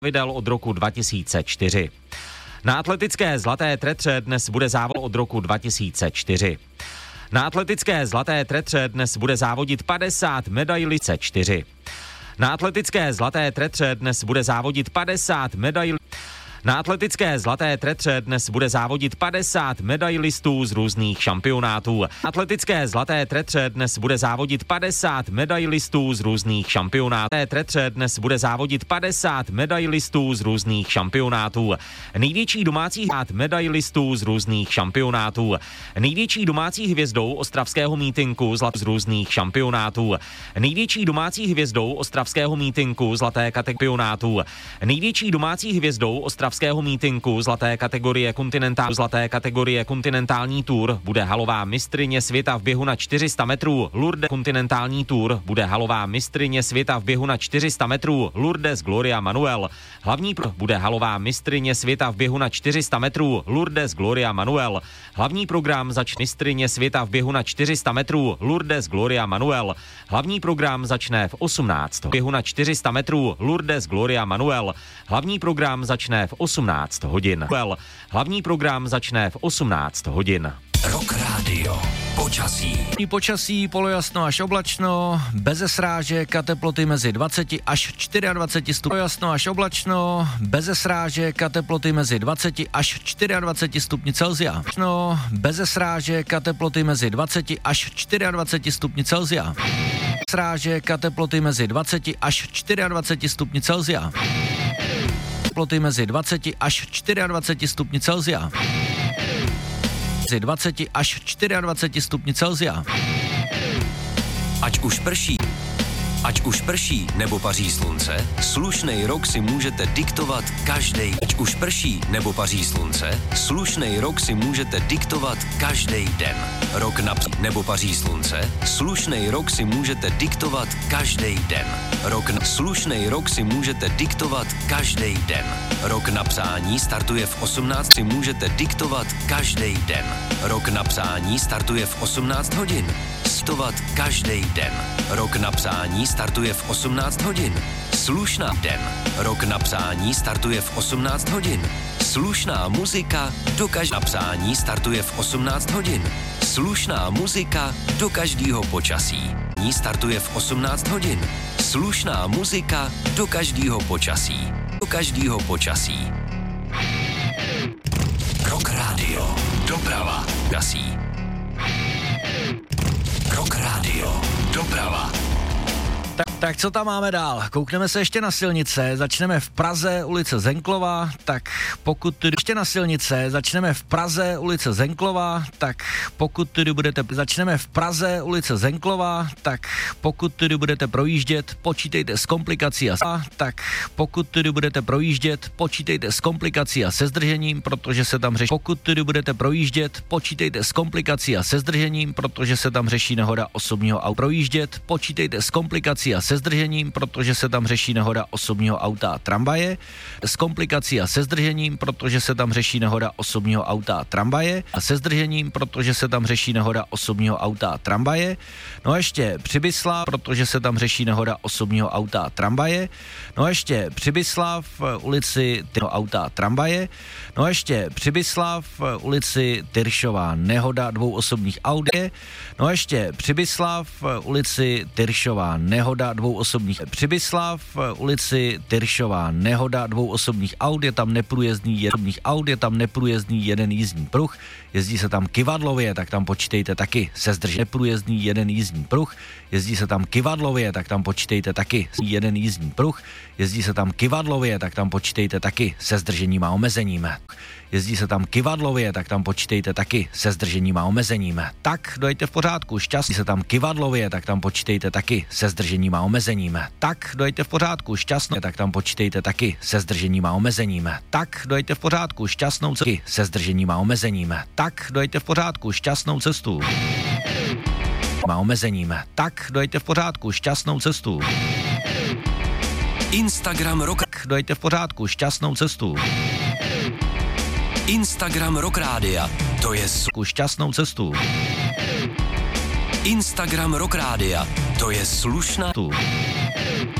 pravidel od roku 2004. Na atletické zlaté tretře dnes bude závod od roku 2004. Na atletické zlaté tretře dnes bude závodit 50 medailí 4. Na atletické zlaté tretře dnes bude závodit 50 medailí. Na atletické zlaté tretře dnes bude závodit 50 medailistů z různých šampionátů. Atletické zlaté tretře dnes bude závodit 50 medailistů z různých šampionátů. Tretře dnes bude závodit 50 medailistů z různých šampionátů. Největší domácí medailistů z různých šampionátů. Největší domácí hvězdou ostravského mítinku z různých šampionátů. Největší domácí hvězdou ostravského mítinku zlaté kategorionátů. Největší domácí hvězdou ostravského mítinku zlaté kategorie kontinentální tour bude halová mistryně světa v běhu na 400 metrů Lourdes. Kontinentální tour bude halová mistryně světa v běhu na 400 metrů Lourdes Gloria Manuel. Hlavní bude halová mistryně světa v běhu na 400 metrů Lourdes Gloria Manuel. Hlavní program začne mistryně světa v běhu na 400 metrů Lourdes Gloria Manuel. Hlavní program začne v 18. Běhu na 400 metrů Lourdes Gloria Manuel. Hlavní program začne v 18 hodin. Hlavní program začne v 18 hodin. Rock Radio. Počasí polojasno až oblačno, beze srážek a teploty mezi 20 až 24 stupňů. Polojasno až oblačno, beze srážek a teploty mezi 20 až 24 stupňů Celsia. Beze srážek a teploty mezi 20 až 24 stupňů Celsia. Srážek a teploty mezi 20 až 24 stupňů Celsia. Teploty mezi 20 až 24 stupňů Celsia. 20 až 24 stupňů Celsia. Ať už prší nebo paří slunce, slušnej rok si můžete diktovat každej. Ať už prší nebo paří slunce, slušnej rok si můžete diktovat každej den. Rok nebo paří slunce, slušnej rok si můžete diktovat každej den. Slušnej rok si můžete diktovat každej den. Rok na psání startuje v 18 si můžete diktovat každej den. Rok na psání startuje v 18 hodin. Diktovat každej den. Rok na psání startuje v 18 hodin. Slušná den. Rok na psání startuje v 18 hodin. Slušná muzika do každého psání startuje v 18 hodin. Slušná muzika do každého počasí. Startuje v 18 hodin. Slušná muzika do každého počasí. Do každého počasí. Rock Radio. Doprava. Počasí. Rock Radio. Doprava. Tak co tam máme dál? Koukneme se ještě na silnice, začneme v Praze, ulice Zenklova, tak pokud ještě na silnice, začneme v Praze, ulice Zenklova, tak pokud začneme v Praze, ulice Zenklova, tak pokud budete projíždět, počítejte s komplikací počítejte s komplikací a se zdržením, protože se tam řeší. Pokud budete projíždět, počítejte s komplikací a se zdržením, protože se tam řeší nehoda osobního auta. Projíždět, počítejte s komplikací a se zdržením, protože se tam řeší nehoda osobního auta a tramvaje. S komplikací a se zdržením, protože se tam řeší nehoda osobního auta a tramvaje. A se zdržením, protože se tam řeší nehoda osobního auta a tramvaje. No a ještě Přibyslav, protože se tam řeší nehoda osobního auta a tramvaje. No a ještě Přibyslav v ulici auta a tramvaje. No a ještě Přibyslav v ulici Tyršová, nehoda dvou osobních aut. No a ještě Přibyslav v ulici Tyršová, nehoda dvou osobních. Přibyslav v ulici Tyršová, nehoda dvou osobních aut, je tam neprůjezdný jeden jízdní pruh, jezdí se tam kyvadlově, tak tam počítejte taky se zdržením. Neprůjezdný jeden jízdní pruh, jezdí se tam kyvadlově, tak tam počítejte taky jeden jízdní pruh, jezdí se tam kyvadlově, tak tam počítejte taky se zdržením a omezením. Jezdí se tam kyvadlově, tak tam počítejte taky se zdržením a omezením. Tak, dojďte v pořádku, šťastný se tam kyvadlově, tak tam počítejte taky se zdržením a omezením. Tak, dojďte v pořádku, šťastně, tak tam počítejte taky se zdržením a omezením. Tak, dojďte v pořádku, šťastnou cestu se zdržením a omezením. Tak, dojďte v pořádku, šťastnou cestu. Má omezením. Tak, dojďte v pořádku, šťastnou cestu. Instagram Rock. Dojďte v pořádku, šťastnou cestu. Instagram Rock Rádia, to je šťastnou cestu. Instagram Rock Rádia, to je slušná.